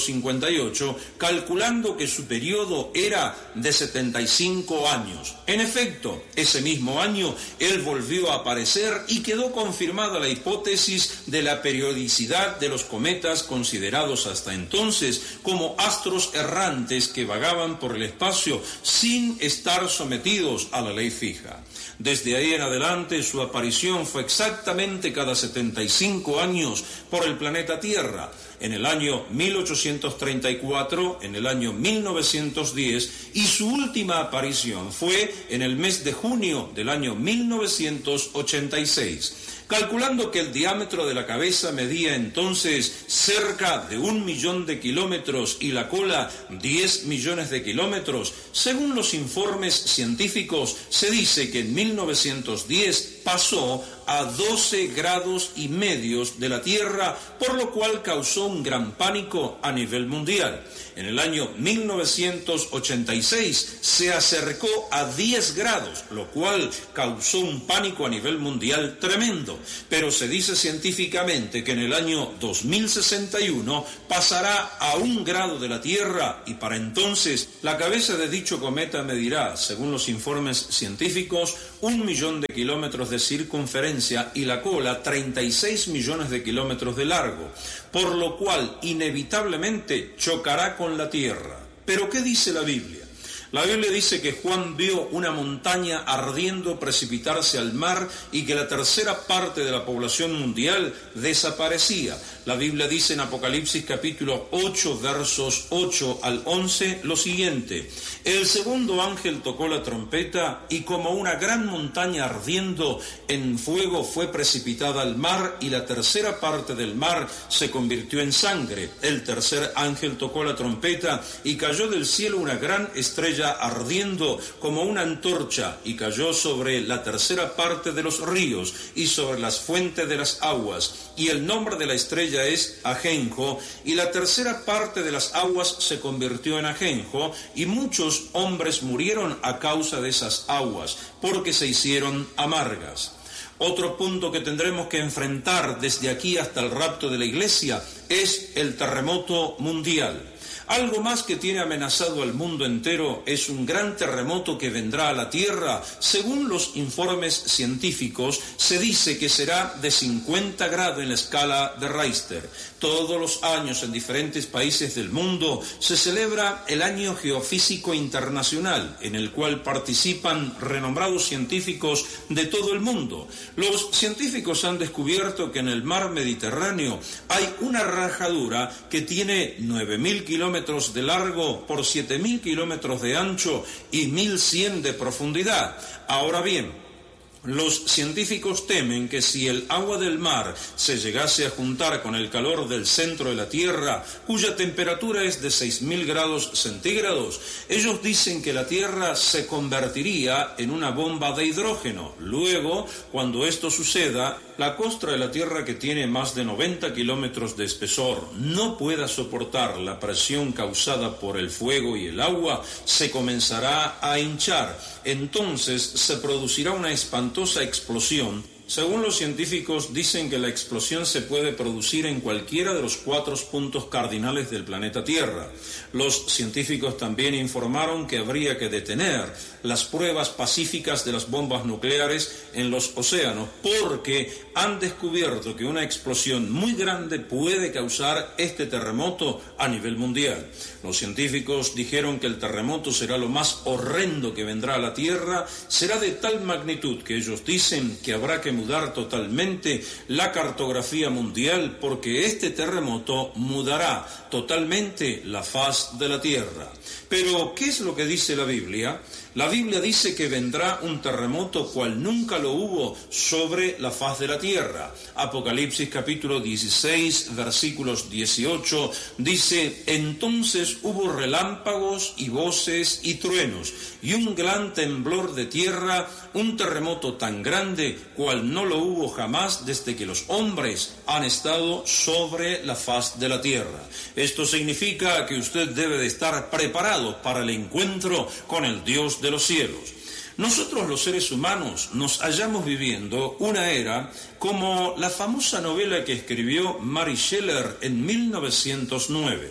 cincuenta y ocho, calculando que su periodo era de setenta y cinco años. En efecto, ese mismo año él volvió a aparecer y quedó confirmada la hipótesis de la periodicidad de los cometas considerados hasta entonces como astros errantes que vagaban por el espacio sin estar sometidos a la ley fija. Desde ahí en adelante su aparición fue exactamente cada setenta y cinco años por el planeta Tierra, en el año mil ochocientos treinta y cuatro, en el año mil novecientos diez, y su última aparición fue en el mes de junio del año mil novecientos ochenta y seis. Calculando que el diámetro de la cabeza medía entonces cerca de un millón de kilómetros y la cola diez millones de kilómetros, según los informes científicos, se dice que en mil novecientos diez pasó a doce grados y medios de la Tierra, por lo cual causó un gran pánico a nivel mundial. En el año mil novecientos ochenta y seis se acercó a diez grados, lo cual causó un pánico a nivel mundial tremendo. Pero se dice científicamente que en el año dos mil sesenta y uno pasará a un grado de la Tierra y para entonces la cabeza de dicho cometa medirá, según los informes científicos, un millón de kilómetros de circunferencia y la cola treinta y seis millones de kilómetros de largo, por lo cual inevitablemente chocará con la Tierra. ¿Pero qué dice la Biblia? La Biblia dice que Juan vio una montaña ardiendo precipitarse al mar y que la tercera parte de la población mundial desaparecía. La Biblia dice en Apocalipsis capítulo ocho, versos ocho al once, lo siguiente: el segundo ángel tocó la trompeta y como una gran montaña ardiendo en fuego fue precipitada al mar y la tercera parte del mar se convirtió en sangre. El tercer ángel tocó la trompeta y cayó del cielo una gran estrella ardiendo como una antorcha y cayó sobre la tercera parte de los ríos y sobre las fuentes de las aguas, y el nombre de la estrella es Ajenjo, y la tercera parte de las aguas se convirtió en ajenjo, y muchos hombres murieron a causa de esas aguas, porque se hicieron amargas. Otro punto que tendremos que enfrentar desde aquí hasta el rapto de la iglesia es el terremoto mundial. Algo más que tiene amenazado al mundo entero es un gran terremoto que vendrá a la Tierra. Según los informes científicos, se dice que será de cincuenta grados en la escala de Richter. Todos los años en diferentes países del mundo se celebra el Año Geofísico Internacional, en el cual participan renombrados científicos de todo el mundo. Los científicos han descubierto que en el mar Mediterráneo hay una rajadura que tiene nueve mil kilómetros de largo por siete mil kilómetros de ancho y mil cien de profundidad. Ahora bien, los científicos temen que si el agua del mar se llegase a juntar con el calor del centro de la Tierra, cuya temperatura es de seis mil grados centígrados, ellos dicen que la Tierra se convertiría en una bomba de hidrógeno. Luego, cuando esto suceda, la costra de la Tierra, que tiene más de noventa kilómetros de espesor, no pueda soportar la presión causada por el fuego y el agua, se comenzará a hinchar. Entonces se producirá una espantosa explosión. Según los científicos, dicen que la explosión se puede producir en cualquiera de los cuatro puntos cardinales del planeta Tierra. Los científicos también informaron que habría que detener las pruebas pacíficas de las bombas nucleares en los océanos, porque han descubierto que una explosión muy grande puede causar este terremoto a nivel mundial. Los científicos dijeron que el terremoto será lo más horrendo que vendrá a la Tierra, será de tal magnitud que ellos dicen que habrá que mudar totalmente la cartografía mundial, porque este terremoto mudará totalmente la faz de la Tierra. Pero, ¿qué es lo que dice la Biblia? La Biblia dice que vendrá un terremoto cual nunca lo hubo sobre la faz de la tierra. Apocalipsis capítulo dieciséis, versículos dieciocho, dice: entonces hubo relámpagos y voces y truenos, y un gran temblor de tierra, un terremoto tan grande cual no lo hubo jamás desde que los hombres han estado sobre la faz de la tierra. Esto significa que usted debe de estar preparado para el encuentro con el Dios de los cielos. Nosotros los seres humanos nos hallamos viviendo una era como la famosa novela que escribió Mary Shelley en mil novecientos nueve.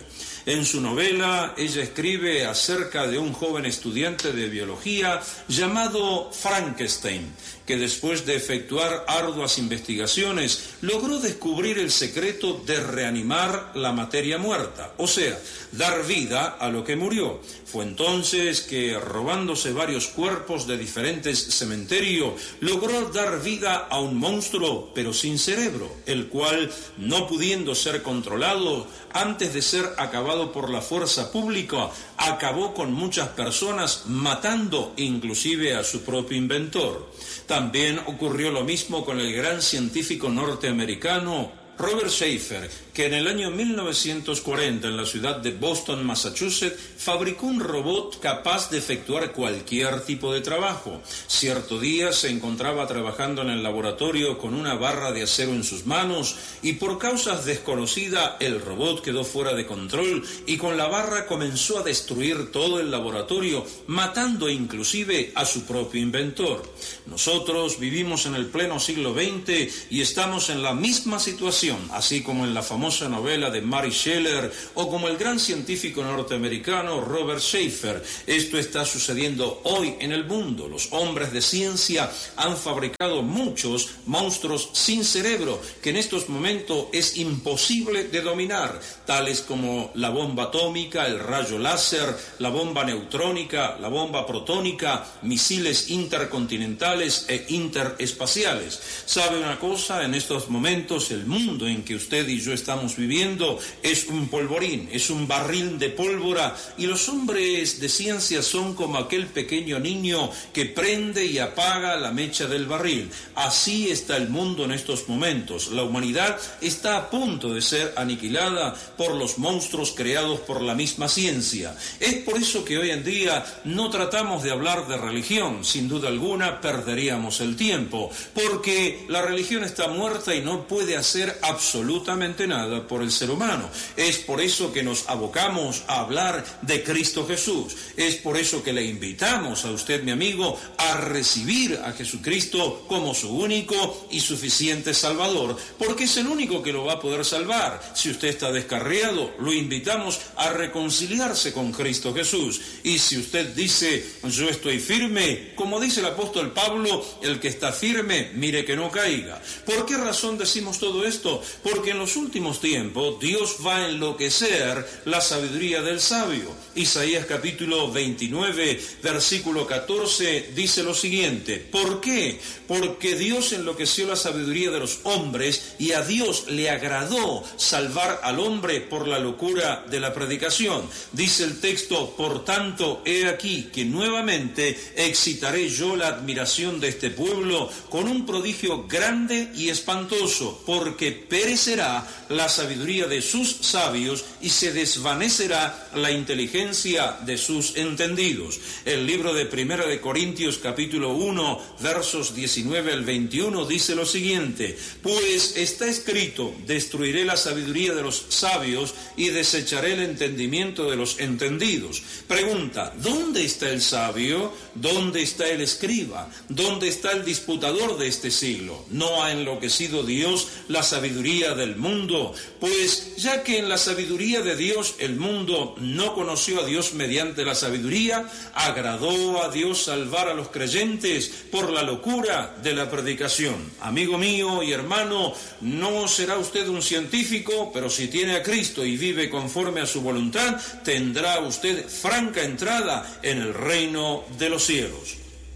En su novela, ella escribe acerca de un joven estudiante de biología llamado Frankenstein, que después de efectuar arduas investigaciones logró descubrir el secreto de reanimar la materia muerta, o sea, dar vida a lo que murió. Fue entonces que, robándose varios cuerpos de diferentes cementerios, logró dar vida a un monstruo, pero sin cerebro, el cual, no pudiendo ser controlado, antes de ser acabado por la fuerza pública, acabó con muchas personas, matando inclusive a su propio inventor. También ocurrió lo mismo con el gran científico norteamericano Robert Schaefer, que en el año mil novecientos cuarenta, en la ciudad de Boston, Massachusetts, fabricó un robot capaz de efectuar cualquier tipo de trabajo. Cierto día se encontraba trabajando en el laboratorio con una barra de acero en sus manos y por causas desconocidas el robot quedó fuera de control y con la barra comenzó a destruir todo el laboratorio, matando inclusive a su propio inventor. Nosotros vivimos en el pleno siglo veinte y estamos en la misma situación, así como en la famosa novela de Mary Shelley o como el gran científico norteamericano Robert Schaefer. Esto está sucediendo hoy en el mundo. Los hombres de ciencia han fabricado muchos monstruos sin cerebro que en estos momentos es imposible de dominar, tales como la bomba atómica, el rayo láser, la bomba neutrónica, la bomba protónica, misiles intercontinentales e interespaciales. ¿Sabe una cosa? En estos momentos el mundo en que usted y yo estamos viviendo es un polvorín, es un barril de pólvora, y los hombres de ciencia son como aquel pequeño niño que prende y apaga la mecha del barril. Así está el mundo en estos momentos. La humanidad está a punto de ser aniquilada por los monstruos creados por la misma ciencia. Es por eso que hoy en día no tratamos de hablar de religión. Sin duda alguna perderíamos el tiempo, porque la religión está muerta y no puede hacer absolutamente nada por el ser humano. Es por eso que nos abocamos a hablar de Cristo Jesús. Es por eso que le invitamos a usted, mi amigo, a recibir a Jesucristo como su único y suficiente Salvador, porque es el único que lo va a poder salvar. Si usted está descarriado, lo invitamos a reconciliarse con Cristo Jesús. Y si usted dice, yo estoy firme, como dice el apóstol Pablo, el que está firme, mire que no caiga. ¿Por qué razón decimos todo esto? Porque en los últimos tiempos Dios va a enloquecer la sabiduría del sabio. Isaías capítulo veintinueve, versículo catorce, dice lo siguiente: ¿por qué? Porque Dios enloqueció la sabiduría de los hombres y a Dios le agradó salvar al hombre por la locura de la predicación. Dice el texto: por tanto, he aquí que nuevamente excitaré yo la admiración de este pueblo con un prodigio grande y espantoso, porque perecerá la sabiduría de sus sabios y se desvanecerá la inteligencia de sus entendidos. El libro de Primera de Corintios capítulo uno, versos diecinueve al veintiuno dice lo siguiente: pues está escrito, destruiré la sabiduría de los sabios y desecharé el entendimiento de los entendidos. Pregunta: ¿dónde está el sabio? ¿Dónde está el escriba? ¿Dónde está el disputador de este siglo? ¿No ha enloquecido Dios la sabiduría del mundo? Pues ya que en la sabiduría de Dios el mundo no conoció a Dios mediante la sabiduría, agradó a Dios salvar a los creyentes por la locura de la predicación. Amigo mío y hermano, no será usted un científico, pero si tiene a Cristo y vive conforme a su voluntad, tendrá usted franca entrada en el reino de los cielos.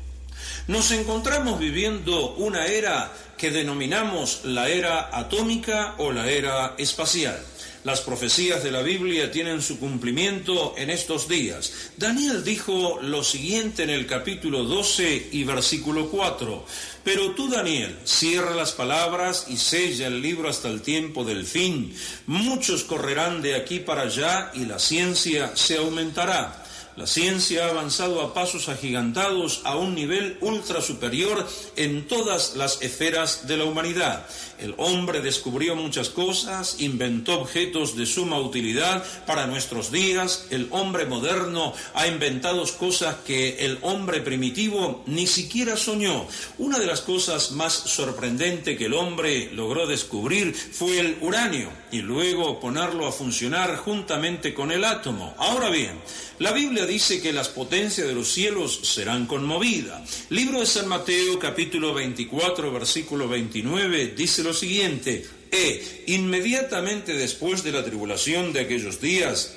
Nos encontramos viviendo una era que denominamos la era atómica o la era espacial. Las profecías de la Biblia tienen su cumplimiento en estos días. Daniel dijo lo siguiente en el capítulo doce y versículo cuatro: pero tú, Daniel, cierra las palabras y sella el libro hasta el tiempo del fin. Muchos correrán de aquí para allá y la ciencia se aumentará. La ciencia ha avanzado a pasos agigantados a un nivel ultra superior en todas las esferas de la humanidad. El hombre descubrió muchas cosas, inventó objetos de suma utilidad para nuestros días. El hombre moderno ha inventado cosas que el hombre primitivo ni siquiera soñó. Una de las cosas más sorprendentes que el hombre logró descubrir fue el uranio y luego ponerlo a funcionar juntamente con el átomo. Ahora bien, la Biblia dice que las potencias de los cielos serán conmovidas. Libro de San Mateo, capítulo veinticuatro, versículo veintinueve, dice lo siguiente: E inmediatamente después de la tribulación de aquellos días,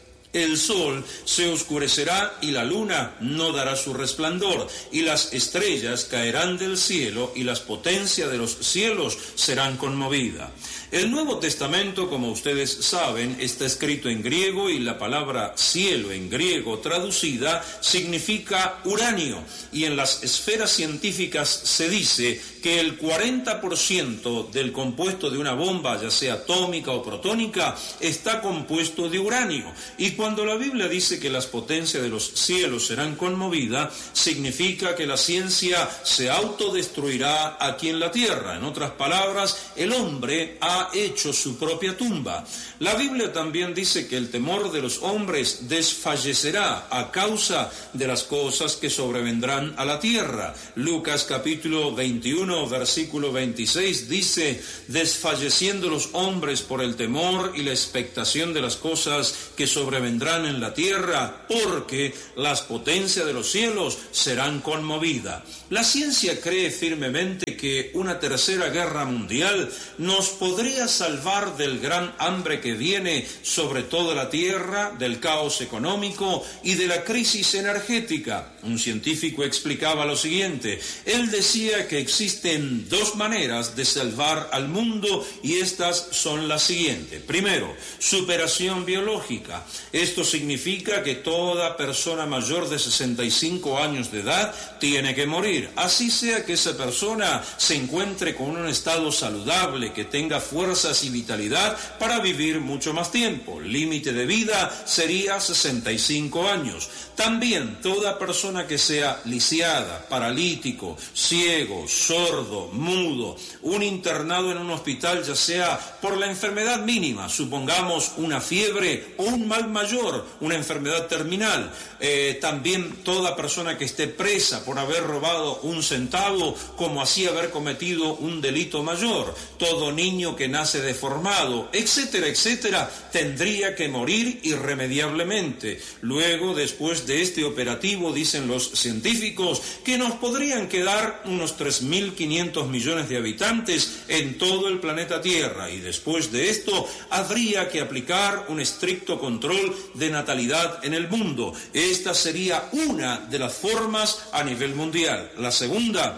el sol se oscurecerá y la luna no dará su resplandor, y las estrellas caerán del cielo y las potencias de los cielos serán conmovidas. El Nuevo Testamento, como ustedes saben, está escrito en griego y la palabra cielo en griego traducida significa uranio, y en las esferas científicas se dice que el cuarenta por ciento del compuesto de una bomba, ya sea atómica o protónica, está compuesto de uranio. Y cuando la Biblia dice que las potencias de los cielos serán conmovidas, significa que la ciencia se autodestruirá aquí en la tierra. En otras palabras, el hombre ha hecho su propia tumba. La Biblia también dice que el temor de los hombres desfallecerá a causa de las cosas que sobrevendrán a la tierra. Lucas capítulo veintiuno, versículo veintiséis dice: desfalleciendo los hombres por el temor y la expectación de las cosas que sobrevendrán en la tierra, porque las potencias de los cielos serán conmovidas. La ciencia cree firmemente que una tercera guerra mundial nos podría salvar del gran hambre que viene sobre toda la tierra, del caos económico y de la crisis energética. Un científico explicaba lo siguiente: él decía que existen dos maneras de salvar al mundo y estas son las siguientes. Primero, superación biológica. Esto significa que toda persona mayor de sesenta y cinco años de edad tiene que morir, así sea que esa persona se encuentre con un estado saludable, que tenga fuerzas y vitalidad para vivir mucho más tiempo. Límite de vida sería sesenta y cinco años. También toda persona que sea lisiada, paralítico, ciego, sordo, mudo, un internado en un hospital, ya sea por la enfermedad mínima, supongamos una fiebre o un mal mayor, una enfermedad terminal. Eh, también toda persona que esté presa por haber robado un centavo, como así haber cometido un delito mayor. Todo niño que nace deformado, etcétera, etcétera, tendría que morir irremediablemente. Luego, después de este operativo, dicen los científicos que nos podrían quedar unos tres mil quinientos millones de habitantes en todo el planeta Tierra, y después de esto habría que aplicar un estricto control de natalidad en el mundo. Esta sería una de las formas a nivel mundial. La segunda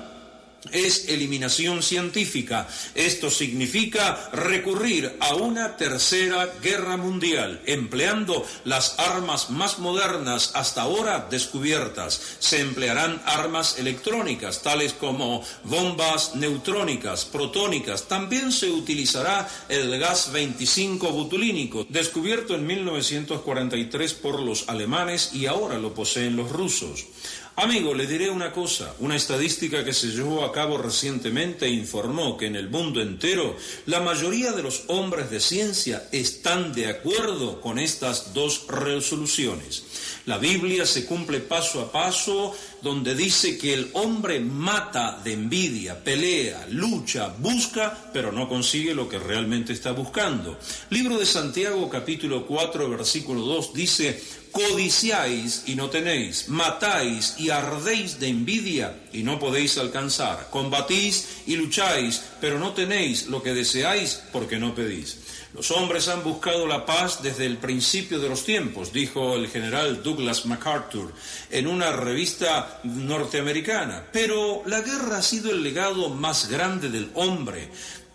es eliminación científica. Esto significa recurrir a una tercera guerra mundial, empleando las armas más modernas hasta ahora descubiertas. Se emplearán armas electrónicas, tales como bombas neutrónicas, protónicas. También se utilizará el gas veinticinco butulínico, descubierto en mil novecientos cuarenta y tres por los alemanes y ahora lo poseen los rusos. Amigo, le diré una cosa. Una estadística que se llevó a cabo recientemente informó que en el mundo entero la mayoría de los hombres de ciencia están de acuerdo con estas dos resoluciones. La Biblia se cumple paso a paso, donde dice que el hombre mata de envidia, pelea, lucha, busca, pero no consigue lo que realmente está buscando. Libro de Santiago, capítulo cuatro, versículo dos, dice: codiciáis y no tenéis, matáis y ardéis de envidia y no podéis alcanzar, combatís y lucháis, pero no tenéis lo que deseáis porque no pedís. Los hombres han buscado la paz desde el principio de los tiempos, dijo el general Douglas MacArthur en una revista norteamericana, pero la guerra ha sido el legado más grande del hombre.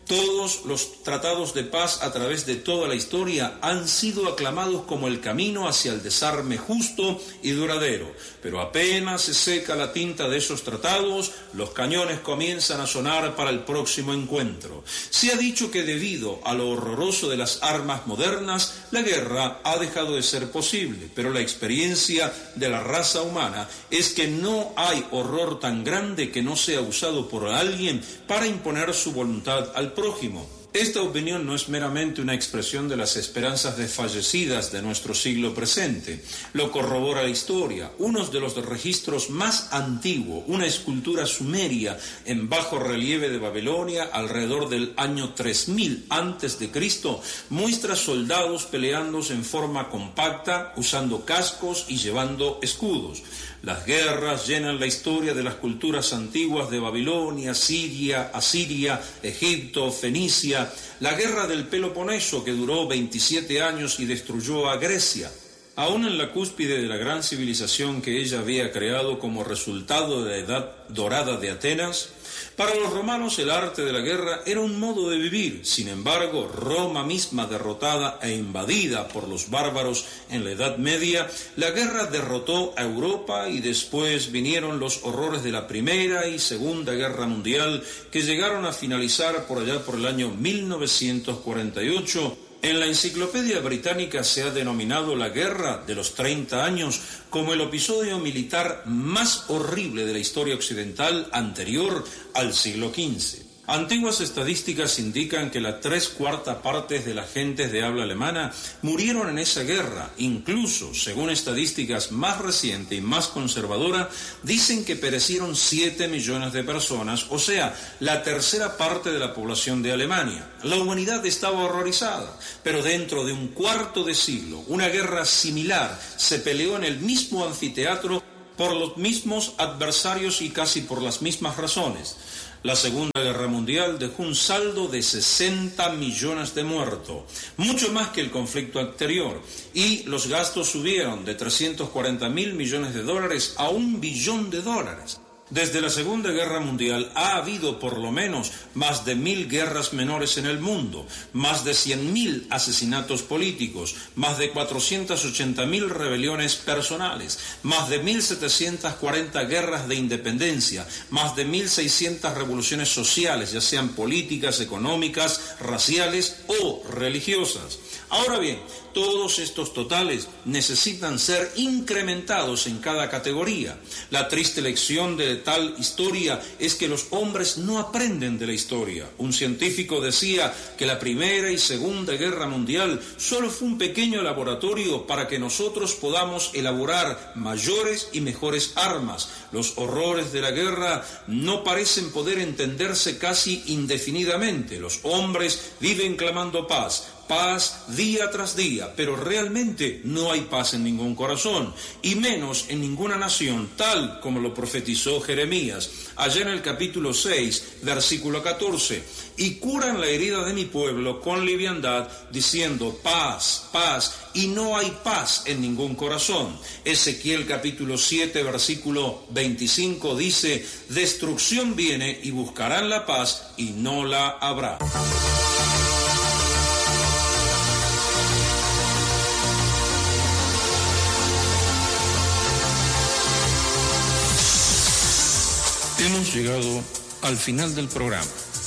Todos los tratados de paz a través de toda la historia han sido aclamados como el camino hacia el desarme justo y duradero, pero apenas se seca la tinta de esos tratados, los cañones comienzan a sonar para el próximo encuentro. Se ha dicho que debido a lo horroroso de las armas modernas, la guerra ha dejado de ser posible, pero la experiencia de la raza humana es que no hay horror tan grande que no sea usado por alguien para imponer su voluntad al prójimo. Esta opinión no es meramente una expresión de las esperanzas desfallecidas de nuestro siglo presente. Lo corrobora la historia. Uno de los registros más antiguos, una escultura sumeria en bajo relieve de Babilonia, alrededor del año tres mil antes de Cristo, muestra soldados peleándose en forma compacta, usando cascos y llevando escudos. Las guerras llenan la historia de las culturas antiguas de Babilonia, Siria, Asiria, Egipto, Fenicia. La guerra del Peloponeso, que duró veintisiete años y destruyó a Grecia. Aún en la cúspide de la gran civilización que ella había creado como resultado de la edad dorada de Atenas, para los romanos el arte de la guerra era un modo de vivir. Sin embargo, Roma misma, derrotada e invadida por los bárbaros en la Edad Media, la guerra derrotó a Europa y después vinieron los horrores de la Primera y Segunda Guerra Mundial, que llegaron a finalizar por allá por el año mil novecientos cuarenta y ocho. En la Enciclopedia Británica se ha denominado la Guerra de los treinta años como el episodio militar más horrible de la historia occidental anterior al siglo quince. Antiguas estadísticas indican que las tres cuartas partes de las gentes de habla alemana murieron en esa guerra. Incluso, según estadísticas más recientes y más conservadoras, dicen que perecieron siete millones de personas, o sea, la tercera parte de la población de Alemania. La humanidad estaba horrorizada, pero dentro de un cuarto de siglo, una guerra similar se peleó en el mismo anfiteatro por los mismos adversarios y casi por las mismas razones. La Segunda Guerra Mundial dejó un saldo de sesenta millones de muertos, mucho más que el conflicto anterior, y los gastos subieron de trescientos cuarenta mil millones de dólares a un billón de dólares. Desde la Segunda Guerra Mundial ha habido por lo menos más de mil guerras menores en el mundo, más de cien mil asesinatos políticos, más de cuatrocientas ochenta mil rebeliones personales, más de mil setecientas cuarenta guerras de independencia, más de mil seiscientas revoluciones sociales, ya sean políticas, económicas, raciales o religiosas. Ahora bien, todos estos totales necesitan ser incrementados en cada categoría. La triste lección de tal historia es que los hombres no aprenden de la historia. Un científico decía que la Primera y Segunda Guerra Mundial solo fue un pequeño laboratorio para que nosotros podamos elaborar mayores y mejores armas. Los horrores de la guerra no parecen poder entenderse casi indefinidamente. Los hombres viven clamando paz. Paz día tras día, pero realmente no hay paz en ningún corazón, y menos en ninguna nación, tal como lo profetizó Jeremías, allá en el capítulo seis, versículo catorce, y curan la herida de mi pueblo con liviandad, diciendo paz, paz, y no hay paz en ningún corazón. Ezequiel capítulo siete, versículo veinticinco dice, destrucción viene y buscarán la paz y no la habrá. Hemos llegado al final del programa.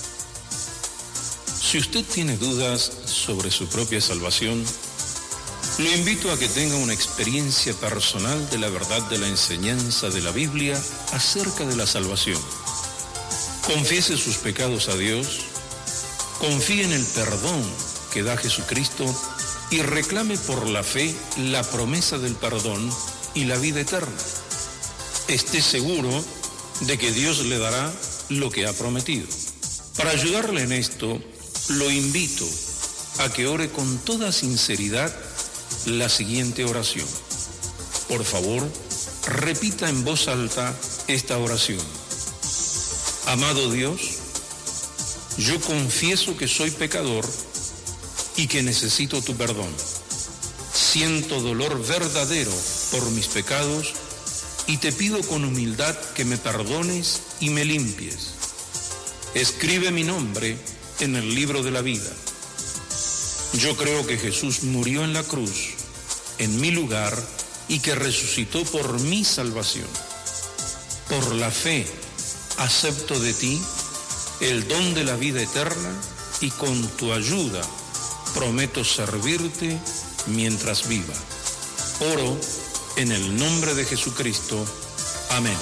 Si usted tiene dudas sobre su propia salvación, lo invito a que tenga una experiencia personal de la verdad de la enseñanza de la Biblia acerca de la salvación. Confiese sus pecados a Dios, confíe en el perdón que da Jesucristo y reclame por la fe la promesa del perdón y la vida eterna. Esté seguro de que Dios le dará lo que ha prometido. Para ayudarle en esto, lo invito a que ore con toda sinceridad la siguiente oración. Por favor, repita en voz alta esta oración. Amado Dios, yo confieso que soy pecador y que necesito tu perdón. Siento dolor verdadero por mis pecados y te pido con humildad que me perdones y me limpies. Escribe mi nombre en el libro de la vida. Yo creo que Jesús murió en la cruz, en mi lugar, y que resucitó por mi salvación. Por la fe, acepto de ti el don de la vida eterna y con tu ayuda prometo servirte mientras viva. Oro en el nombre de Jesucristo. Amén.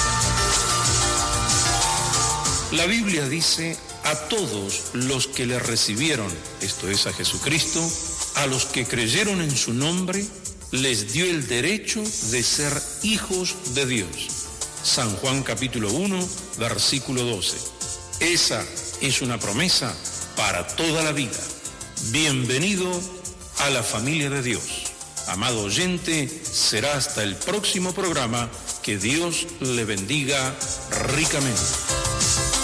La Biblia dice: a todos los que le recibieron, esto es a Jesucristo, a los que creyeron en su nombre, les dio el derecho de ser hijos de Dios. San Juan capítulo uno, versículo doce. Esa es una promesa para toda la vida. Bienvenido a la familia de Dios. Amado oyente, será hasta el próximo programa. Que Dios le bendiga ricamente.